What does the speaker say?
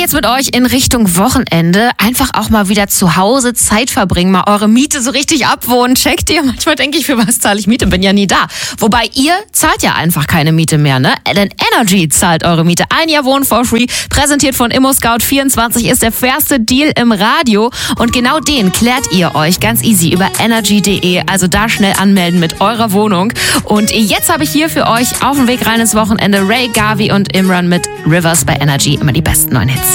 jetzt mit euch in Richtung Wochenende. Einfach auch mal wieder zu Hause Zeit verbringen, mal eure Miete so richtig abwohnen. Checkt ihr? Manchmal denke ich, für was zahle ich Miete? Bin ja nie da. Wobei ihr zahlt ja einfach keine Miete mehr, ne? Denn Energy zahlt eure Miete. Ein Jahr Wohnen for free, präsentiert von ImmoScout24, ist der fairste Deal im Radio. Und genau den klärt ihr euch ganz easy über energy.de. Also da schnell anmelden mit eurer Wohnung. Und jetzt habe ich hier für euch auf dem Weg rein ins Wochenende Ray, Gavi und Imran mit Rivers bei Energy. Immer die besten neuen Hits.